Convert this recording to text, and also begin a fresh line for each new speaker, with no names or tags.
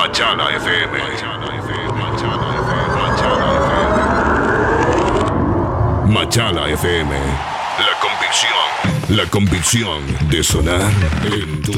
Machala FM. Machala FM. La convicción de sonar en tu